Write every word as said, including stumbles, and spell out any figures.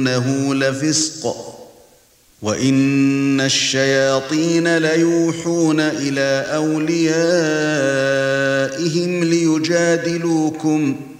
إنه لفسق وإن الشياطين ليوحون إلى أوليائهم ليجادلوكم